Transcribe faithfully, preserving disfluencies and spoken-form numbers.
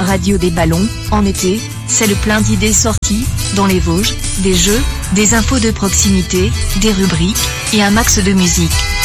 radio des ballons. En été, c'est le plein d'idées sorties, dans les Vosges, des jeux, des infos de proximité, des rubriques, et un max de musique.